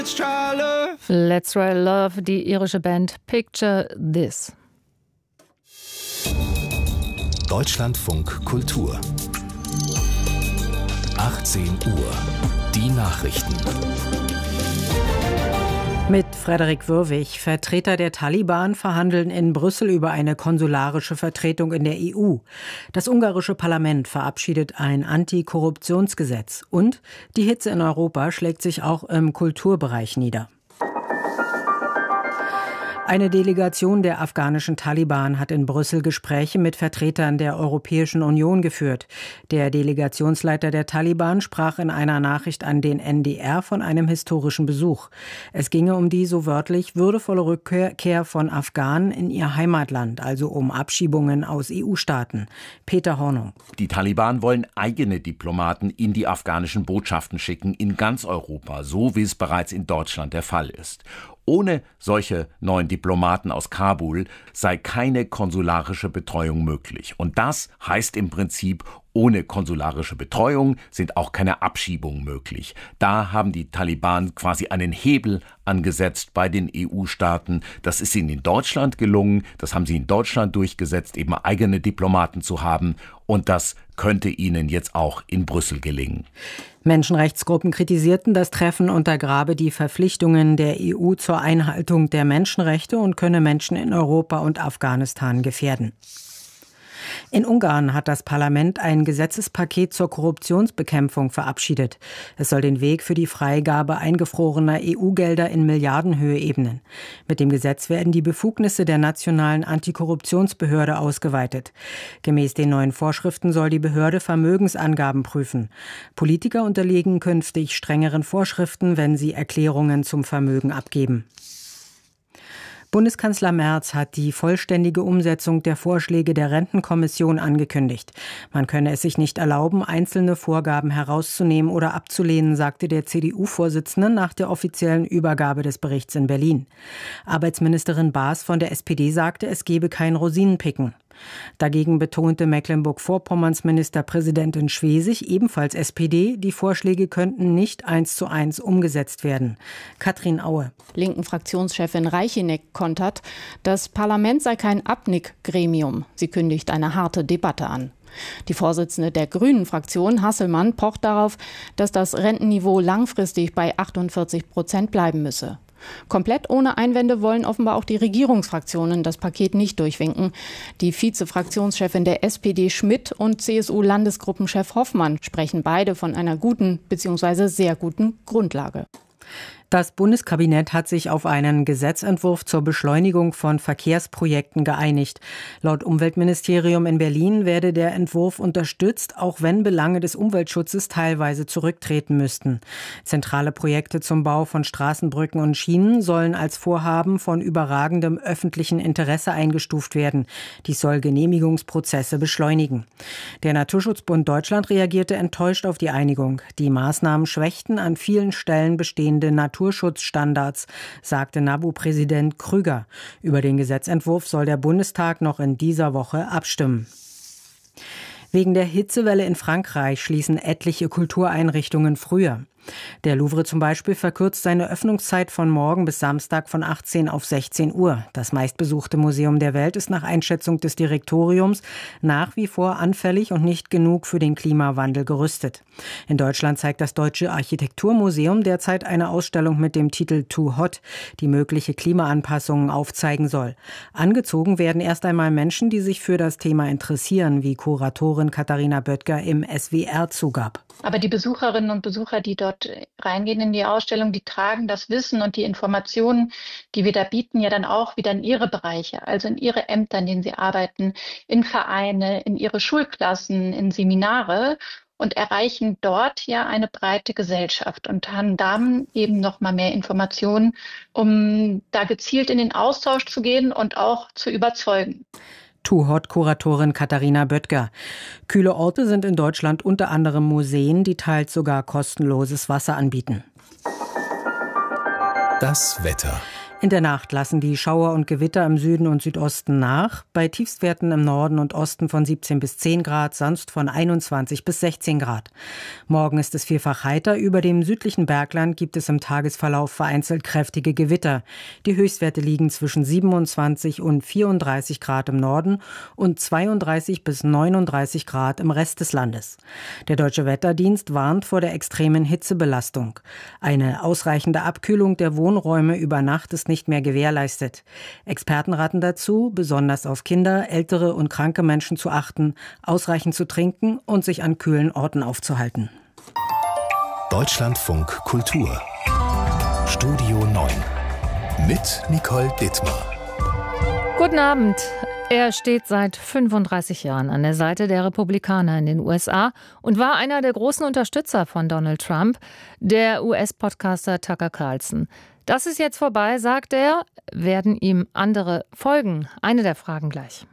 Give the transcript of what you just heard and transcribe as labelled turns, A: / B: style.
A: Let's Try Love, die irische Band Picture This.
B: Deutschlandfunk Kultur 18 Uhr. Die Nachrichten.
C: Mit Frederik Würwig. Vertreter der Taliban verhandeln in Brüssel über eine konsularische Vertretung in der EU. Das ungarische Parlament verabschiedet ein Antikorruptionsgesetz. Und die Hitze in Europa schlägt sich auch im Kulturbereich nieder. Eine Delegation der afghanischen Taliban hat in Brüssel Gespräche mit Vertretern der Europäischen Union geführt. Der Delegationsleiter der Taliban sprach in einer Nachricht an den NDR von einem historischen Besuch. Es ginge um die, so wörtlich, würdevolle Rückkehr von Afghanen in ihr Heimatland, also um Abschiebungen aus EU-Staaten. Peter Hornung.
D: Die Taliban wollen eigene Diplomaten in die afghanischen Botschaften schicken, in ganz Europa, so wie es bereits in Deutschland der Fall ist. Ohne solche neuen Diplomaten aus Kabul sei keine konsularische Betreuung möglich. Und das heißt im Prinzip, ohne konsularische Betreuung sind auch keine Abschiebungen möglich. Da haben die Taliban quasi einen Hebel angesetzt bei den EU-Staaten. Das ist ihnen in Deutschland gelungen. Das haben sie in Deutschland durchgesetzt, eben eigene Diplomaten zu haben. Und das könnte ihnen jetzt auch in Brüssel gelingen.
C: Menschenrechtsgruppen kritisierten, das Treffen untergrabe die Verpflichtungen der EU zur Einhaltung der Menschenrechte und könne Menschen in Europa und Afghanistan gefährden. In Ungarn hat das Parlament ein Gesetzespaket zur Korruptionsbekämpfung verabschiedet. Es soll den Weg für die Freigabe eingefrorener EU-Gelder in Milliardenhöhe ebnen. Mit dem Gesetz werden die Befugnisse der nationalen Antikorruptionsbehörde ausgeweitet. Gemäß den neuen Vorschriften soll die Behörde Vermögensangaben prüfen. Politiker unterliegen künftig strengeren Vorschriften, wenn sie Erklärungen zum Vermögen abgeben. Bundeskanzler Merz hat die vollständige Umsetzung der Vorschläge der Rentenkommission angekündigt. Man könne es sich nicht erlauben, einzelne Vorgaben herauszunehmen oder abzulehnen, sagte der CDU-Vorsitzende nach der offiziellen Übergabe des Berichts in Berlin. Arbeitsministerin Baas von der SPD sagte, es gebe kein Rosinenpicken. Dagegen betonte Mecklenburg-Vorpommerns Ministerpräsidentin Schwesig, ebenfalls SPD, die Vorschläge könnten nicht 1:1 umgesetzt werden. Katrin Aue.
E: Linken Fraktionschefin Reicheneck kontert, das Parlament sei kein Abnickgremium. Sie kündigt eine harte Debatte an. Die Vorsitzende der Grünen-Fraktion, Hasselmann, pocht darauf, dass das Rentenniveau langfristig bei 48% bleiben müsse. Komplett ohne Einwände wollen offenbar auch die Regierungsfraktionen das Paket nicht durchwinken. Die Vize-Fraktionschefin der SPD Schmidt und CSU-Landesgruppenchef Hoffmann sprechen beide von einer guten bzw. sehr guten Grundlage.
C: Das Bundeskabinett hat sich auf einen Gesetzentwurf zur Beschleunigung von Verkehrsprojekten geeinigt. Laut Umweltministerium in Berlin werde der Entwurf unterstützt, auch wenn Belange des Umweltschutzes teilweise zurücktreten müssten. Zentrale Projekte zum Bau von Straßenbrücken und Schienen sollen als Vorhaben von überragendem öffentlichen Interesse eingestuft werden. Dies soll Genehmigungsprozesse beschleunigen. Der Naturschutzbund Deutschland reagierte enttäuscht auf die Einigung. Die Maßnahmen schwächten an vielen Stellen bestehende Naturschutzstandards, sagte NABU-Präsident Krüger. Über den Gesetzentwurf soll der Bundestag noch in dieser Woche abstimmen. Wegen der Hitzewelle in Frankreich schließen etliche Kultureinrichtungen früher. Der Louvre zum Beispiel verkürzt seine Öffnungszeit von morgen bis Samstag von 18 auf 16 Uhr. Das meistbesuchte Museum der Welt ist nach Einschätzung des Direktoriums nach wie vor anfällig und nicht genug für den Klimawandel gerüstet. In Deutschland zeigt das Deutsche Architekturmuseum derzeit eine Ausstellung mit dem Titel Too Hot, die mögliche Klimaanpassungen aufzeigen soll. Angezogen werden erst einmal Menschen, die sich für das Thema interessieren, wie Kuratorin Katharina Böttger im SWR zugab.
F: Aber die Besucherinnen und Besucher, die dort reingehen in die Ausstellung, die tragen das Wissen und die Informationen, die wir da bieten, ja dann auch wieder in ihre Bereiche, also in ihre Ämter, in denen sie arbeiten, in Vereine, in ihre Schulklassen, in Seminare und erreichen dort ja eine breite Gesellschaft und haben dann eben noch mal mehr Informationen, um da gezielt in den Austausch zu gehen und auch zu überzeugen.
C: Too Hot-Kuratorin Katharina Böttger. Kühle Orte sind in Deutschland unter anderem Museen, die teils sogar kostenloses Wasser anbieten.
B: Das Wetter.
C: In der Nacht lassen die Schauer und Gewitter im Süden und Südosten nach. Bei Tiefstwerten im Norden und Osten von 17 bis 10 Grad, sonst von 21 bis 16 Grad. Morgen ist es vielfach heiter. Über dem südlichen Bergland gibt es im Tagesverlauf vereinzelt kräftige Gewitter. Die Höchstwerte liegen zwischen 27 und 34 Grad im Norden und 32 bis 39 Grad im Rest des Landes. Der Deutsche Wetterdienst warnt vor der extremen Hitzebelastung. Eine ausreichende Abkühlung der Wohnräume über Nacht ist nicht mehr gewährleistet. Experten raten dazu, besonders auf Kinder, ältere und kranke Menschen zu achten, ausreichend zu trinken und sich an kühlen Orten aufzuhalten.
B: Deutschlandfunk Kultur. Studio 9 mit Nicole Dittmar.
A: Guten Abend. Er steht seit 35 Jahren an der Seite der Republikaner in den USA und war einer der großen Unterstützer von Donald Trump, der US-Podcaster Tucker Carlson. Das ist jetzt vorbei, sagt er. Werden ihm andere folgen? Eine der Fragen gleich.